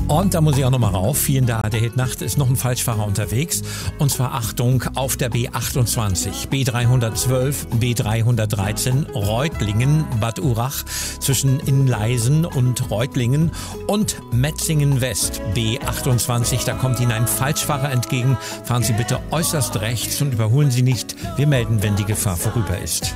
Und da muss ich auch nochmal rauf. Hier in der AD-Hit-Nacht ist noch ein Falschfahrer unterwegs. Und zwar Achtung auf der B28, B312, B313, Reutlingen, Bad Urach, zwischen Innleisen und Reutlingen und Metzingen West, B28. Da kommt Ihnen ein Falschfahrer entgegen. Fahren Sie bitte äußerst rechts und überholen Sie nicht. Wir melden, wenn die Gefahr vorüber ist.